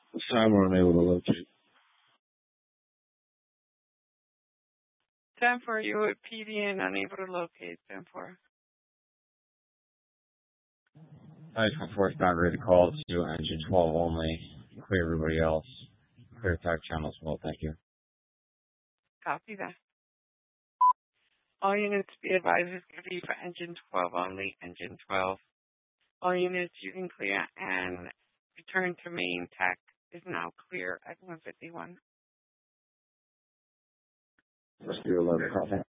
Sign we're unable to locate. 10-4, you with PDN unable to locate 10-4. Nice 4 not ready to call. It's to engine 12 only. Clear everybody else. Clear attack channels. Well, thank you. Copy that. All units be advised is going to be for engine 12 only, engine 12. All units you can clear and return to main tech is now clear at 151. Let's do 11.